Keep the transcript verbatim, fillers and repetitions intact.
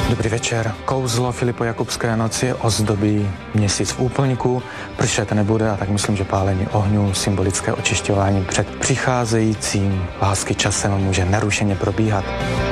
Dobrý večer. Kouzlo Filipojakubské noci ozdobí měsíc v úplňku, pršet nebude a tak myslím, že pálení ohňů, symbolické očišťování před přicházejícím lásky časem může nerušeně probíhat.